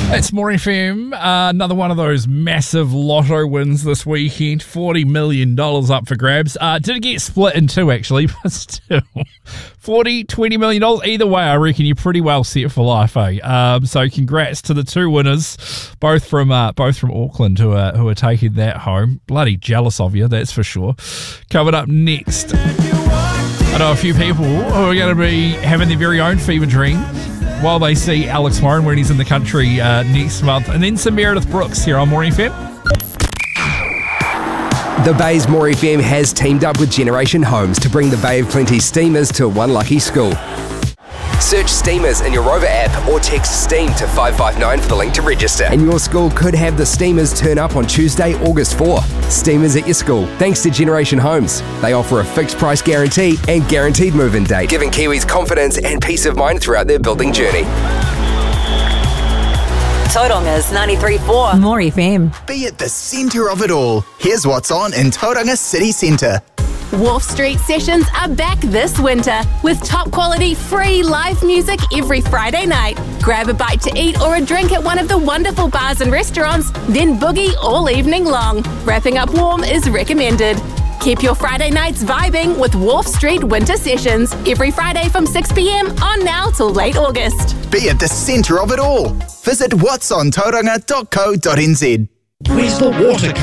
It's More FM, another one of those massive lotto wins this weekend. $40 million up for grabs. Did get split in two, actually, but still. $20 million. Either way, I reckon you're pretty well set for life, eh? So congrats to the two winners, both from Auckland, who are taking that home. Bloody jealous of you, that's for sure. Coming up next, I know a few people who are going to be having their very own fever dream while they see Alex Warren when he's in the country next month. And then some Meredith Brooks here on More FM. The Bay's More FM has teamed up with Generation Homes to bring the Bay of Plenty Steamers to one lucky school. Search Steamers in your Rover app or text STEAM to 559 for the link to register. And your school could have the Steamers turn up on Tuesday, August 4. Steamers at your school, thanks to Generation Homes. They offer a fixed price guarantee and guaranteed move-in date, giving Kiwis confidence and peace of mind throughout their building journey. Tauranga's 93.4 More FM. Be at the centre of it all. Here's what's on in Tauranga City Centre. Wharf Street Sessions are back this winter with top quality free live music every Friday night. Grab a bite to eat or a drink at one of the wonderful bars and restaurants, then boogie all evening long. Wrapping up warm is recommended. Keep your Friday nights vibing with Wharf Street Winter Sessions every Friday from 6 p.m. on now till late August. Be at the centre of it all. Visit whatsontauranga.co.nz. Where's the water